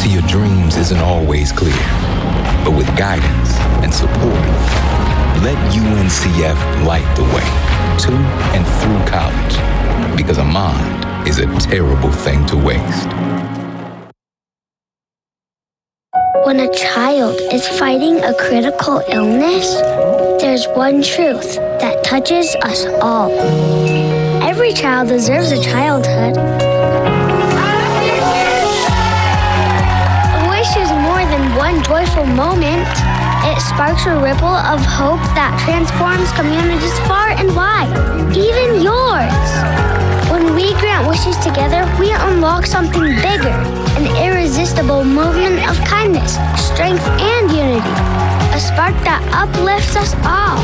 to your dreams isn't always clear, but with guidance and support, let UNCF light the way to and through college, because a mind is a terrible thing to waste. When a child is fighting a critical illness, there's one truth that touches us all. Every child deserves a childhood. A wish is more than one joyful moment. It sparks a ripple of hope that transforms communities far and wide, even yours. When we grant wishes together, we unlock something bigger, an irresistible movement of kindness, strength, and unity. A spark that uplifts us all.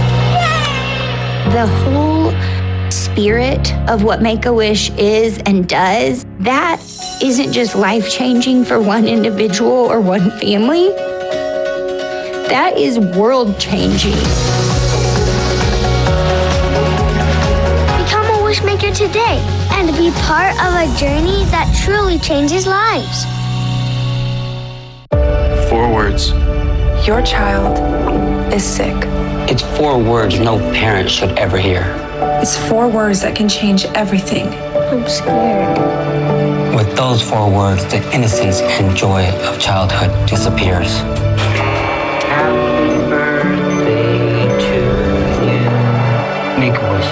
The whole spirit of what Make-A-Wish is and does, that isn't just life-changing for one individual or one family. That is world-changing. Become a Wishmaker today and be part of a journey that truly changes lives. 4 words. Your child is sick. It's 4 words no parent should ever hear. It's 4 words that can change everything. I'm scared. With those 4 words, the innocence and joy of childhood disappears. Happy birthday to you. Make-A-Wish.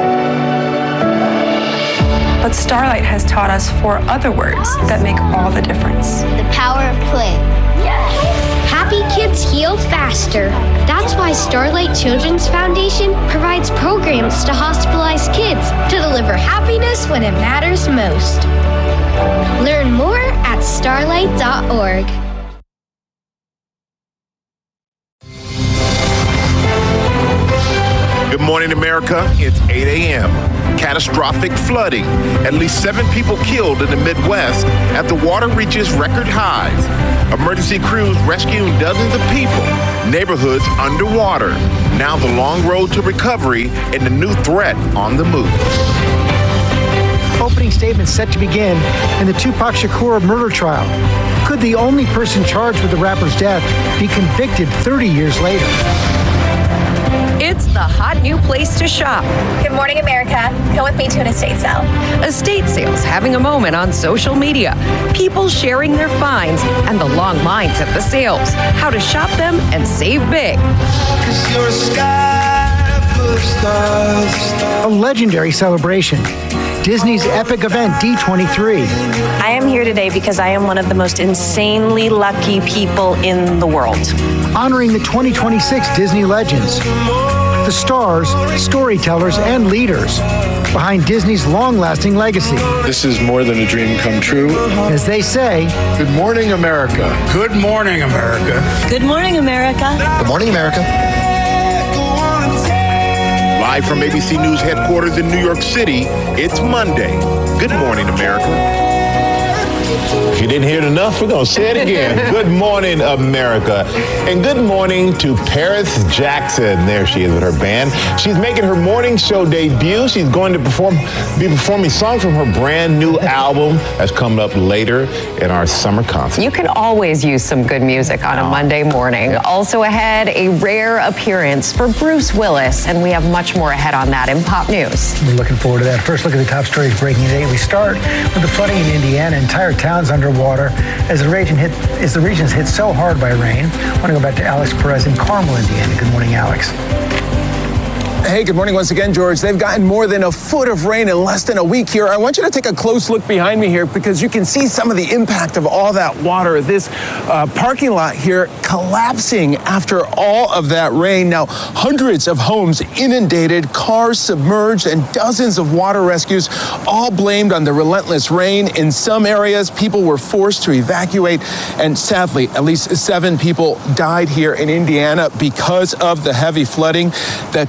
But Starlight has taught us 4 other words that make all the difference. The power of play. Happy kids heal faster. That's why Starlight Children's Foundation provides programs to hospitalized kids to deliver happiness when it matters most. Learn more at starlight.org. Good morning, America. It's 8 a.m. Catastrophic flooding. At least 7 people killed in the Midwest after water reaches record highs. Emergency crews rescuing dozens of people. Neighborhoods underwater. Now the long road to recovery and the new threat on the move. Opening statements set to begin in the Tupac Shakur murder trial. Could the only person charged with the rapper's death be convicted 30 years later? It's the hot new place to shop. Good morning, America. Come with me to an estate sale. Estate sales having a moment on social media. People sharing their finds and the long lines at the sales. How to shop them and save big. A legendary celebration. Disney's epic event D23. I am here today because I am one of the most insanely lucky people in the world. Honoring the 2026 Disney legends. The stars, storytellers, and leaders behind Disney's long-lasting legacy. This is more than a dream come true. As they say, good morning, America. Good morning, America. Good morning, America. Good morning, America. Live from ABC News headquarters in New York City, it's Monday. Good morning, America. If you didn't hear it enough, we're going to say it again. Good morning, America. And good morning to Paris Jackson. There she is with her band. She's making her morning show debut. She's going to be performing songs from her brand new album that's coming up later in our summer concert. You can always use some good music on a Monday morning. Also ahead, a rare appearance for Bruce Willis, and we have much more ahead on that in Pop News. We're looking forward to that. First, look at the top stories breaking today. We start with the flooding in Indiana. Entire towns underwater as the region's hit so hard by rain. I want to go back to Alex Perez in Carmel, Indiana. Good morning, Alex. Hey, good morning once again, George. They've gotten more than a foot of rain in less than a week here. I want you to take a close look behind me here because you can see some of the impact of all that water. This parking lot here collapsing after all of that rain. Now, hundreds of homes inundated, cars submerged, and dozens of water rescues, all blamed on the relentless rain. In some areas, people were forced to evacuate, and sadly, at least 7 people died here in Indiana because of the heavy flooding. The cleanup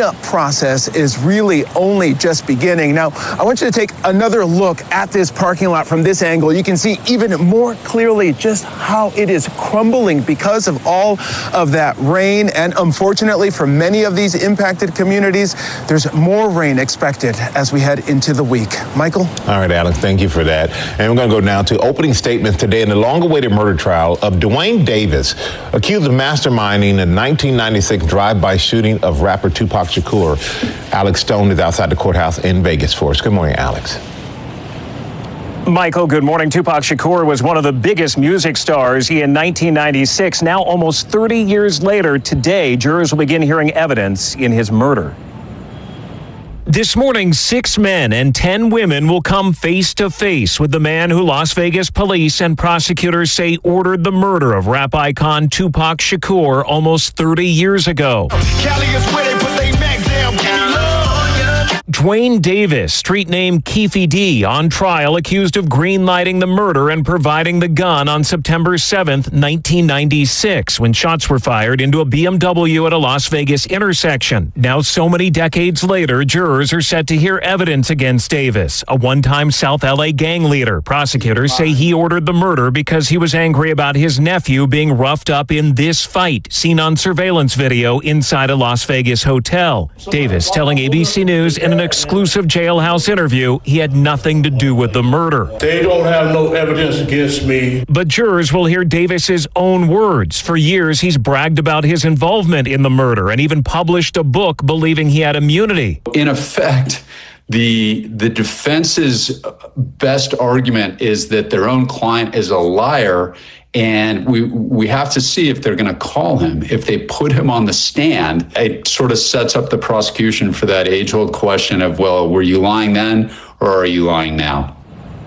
cleanup process is really only just beginning. Now, I want you to take another look at this parking lot from this angle. You can see even more clearly just how it is crumbling because of all of that rain. And unfortunately, for many of these impacted communities, there's more rain expected as we head into the week. Michael? All right, Alex, thank you for that. And we're going to go now to opening statements today in the long-awaited murder trial of Dwayne Davis, accused of masterminding a 1996 drive-by shooting of rapper Tupac Shakur. Alex Stone is outside the courthouse in Vegas for us. Good morning, Alex. Michael, good morning. Tupac Shakur was one of the biggest music stars in 1996. Now, almost 30 years later, today, jurors will begin hearing evidence in his murder. This morning, 6 men and 10 women will come face to face with the man who Las Vegas police and prosecutors say ordered the murder of rap icon Tupac Shakur almost 30 years ago. Cali is where they put their neck down. Dwayne Davis, street name Keefe D, on trial accused of greenlighting the murder and providing the gun on September 7th, 1996, when shots were fired into a BMW at a Las Vegas intersection. Now, so many decades later, jurors are set to hear evidence against Davis, a one-time South LA gang leader. Prosecutors say he ordered the murder because he was angry about his nephew being roughed up in this fight, seen on surveillance video inside a Las Vegas hotel. Davis telling ABC News in an exclusive jailhouse interview he had nothing to do with the murder. They don't have no evidence against me. But jurors will hear Davis's own words. For years, he's bragged about his involvement in the murder and even published a book believing he had immunity. In effect, the defense's best argument is that their own client is a liar, and we have to see if they're going to call him. If they put him on the stand, it sort of sets up the prosecution for that age-old question of, well, were you lying then or are you lying now?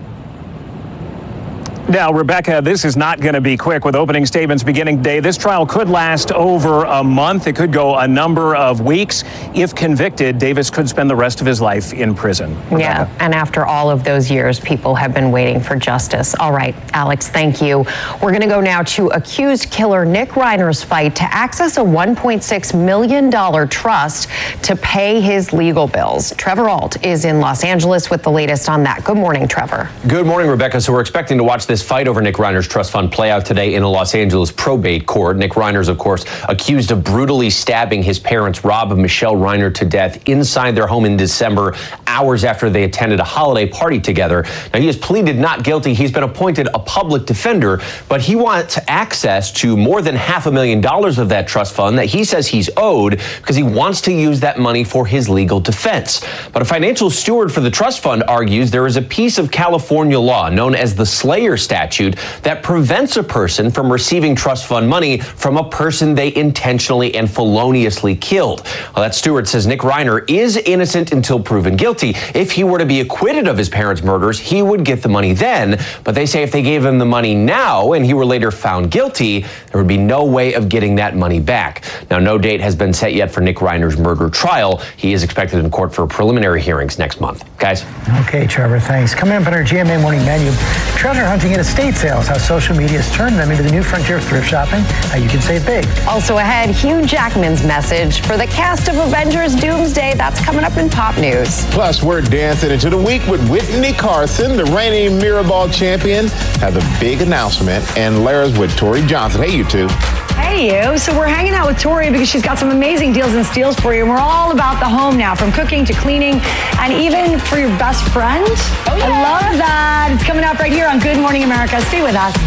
Now, Rebecca, this is not going to be quick with opening statements beginning today. This trial could last over a month. It could go a number of weeks. If convicted, Davis could spend the rest of his life in prison. Rebecca. Yeah, and after all of those years, people have been waiting for justice. All right, Alex, thank you. We're going to go now to accused killer Nick Reiner's fight to access a $1.6 million trust to pay his legal bills. Trevor Ault is in Los Angeles with the latest on that. Good morning, Trevor. Good morning, Rebecca. So we're expecting to watch this fight over Nick Reiner's trust fund play out today in a Los Angeles probate court. Nick Reiner's, of course, accused of brutally stabbing his parents, Rob and Michelle Reiner, to death inside their home in December, hours after they attended a holiday party together. Now, he has pleaded not guilty. He's been appointed a public defender, but he wants access to more than $500,000 of that trust fund that he says he's owed because he wants to use that money for his legal defense. But a financial steward for the trust fund argues there is a piece of California law known as the Slayer statute that prevents a person from receiving trust fund money from a person they intentionally and feloniously killed. Well, that steward says Nick Reiner is innocent until proven guilty. If he were to be acquitted of his parents' murders, he would get the money then. But they say if they gave him the money now and he were later found guilty, there would be no way of getting that money back. Now, no date has been set yet for Nick Reiner's murder trial. He is expected in court for preliminary hearings next month. Guys. Okay, Trevor, thanks. Coming up on our GMA morning menu, treasure hunting at estate sales, how social media has turned them into the new frontier of thrift shopping, how you can save big. Also ahead, Hugh Jackman's message for the cast of Avengers Doomsday. That's coming up in Pop News. Plus, we're dancing into the week with Whitney Carson, the reigning Mirrorball champion, has a big announcement, and Lara's with Tori Johnson. Hey, you two. Hey, you. So we're hanging out with Tori because she's got some amazing deals and steals for you. And we're all about the home now, from cooking to cleaning, and even for your best friend. Oh, yeah. I love that. It's coming up right here on Good Morning America. Stay with us.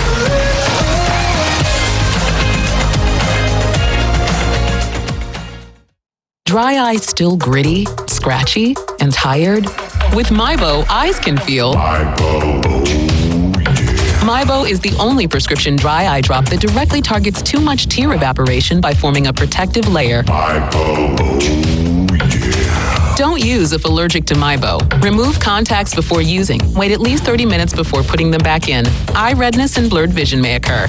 Dry eyes still gritty, scratchy, and tired? With Mibo, eyes can feel. Mibo is the only prescription dry eye drop that directly targets too much tear evaporation by forming a protective layer. Don't use if allergic to Mibo. Remove contacts before using. Wait at least 30 minutes before putting them back in. Eye redness and blurred vision may occur.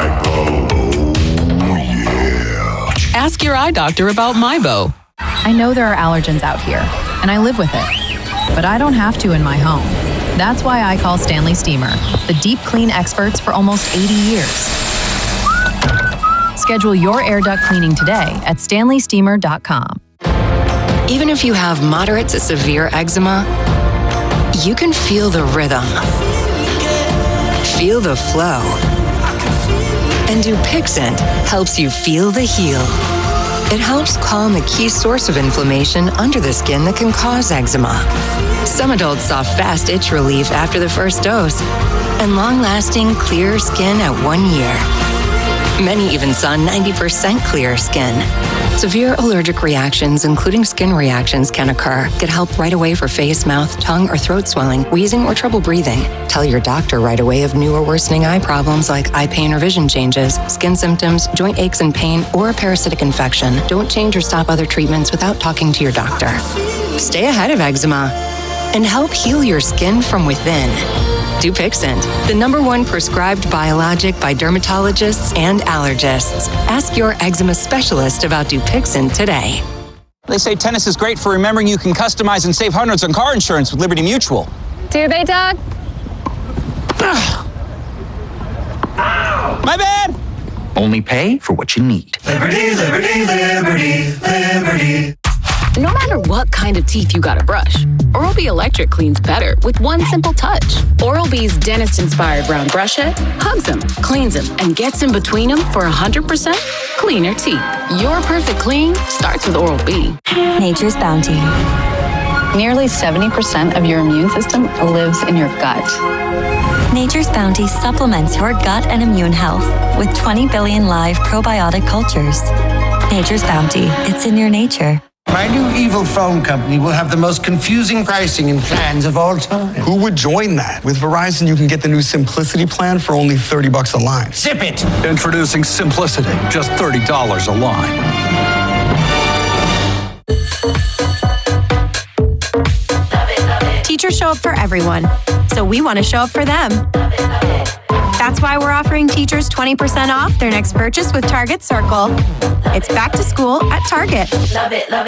Ask your eye doctor about Mibo. I know there are allergens out here, and I live with it. But I don't have to in my home. That's why I call Stanley Steamer, the deep clean experts for almost 80 years. Schedule your air duct cleaning today at stanleysteamer.com. Even if you have moderate to severe eczema, you can feel the rhythm, feel the flow. And Dupixent helps you feel the heal. It helps calm a key source of inflammation under the skin that can cause eczema. Some adults saw fast itch relief after the first dose and long-lasting clear skin at 1 year. Many even saw 90% clear skin. Severe allergic reactions, including skin reactions, can occur. Get help right away for face, mouth, tongue, or throat swelling, wheezing, or trouble breathing. Tell your doctor right away of new or worsening eye problems like eye pain or vision changes, skin symptoms, joint aches and pain, or a parasitic infection. Don't change or stop other treatments without talking to your doctor. Stay ahead of eczema and help heal your skin from within. Dupixent, the #1 prescribed biologic by dermatologists and allergists. Ask your eczema specialist about Dupixent today. They say tennis is great for remembering you can customize and save hundreds on car insurance with Liberty Mutual. Do they, Doug? My bad! Only pay for what you need. Liberty, liberty, liberty, liberty. No matter what kind of teeth you gotta brush, Oral-B Electric cleans better with one simple touch. Oral-B's dentist-inspired brown brush head hugs them, cleans them, and gets in between them for 100% cleaner teeth. Your perfect clean starts with Oral-B. Nature's Bounty. Nearly 70% of your immune system lives in your gut. Nature's Bounty supplements your gut and immune health with 20 billion live probiotic cultures. Nature's Bounty. It's in your nature. My new evil phone company will have the most confusing pricing and plans of all time. Who would join that? With Verizon, you can get the new Simplicity plan for only $30 a line. Zip it! Introducing Simplicity, just $30 a line. Teachers show up for everyone, so we want to show up for them. That's why we're offering teachers 20% off their next purchase with Target Circle. It's back to school at Target. Love it, love it.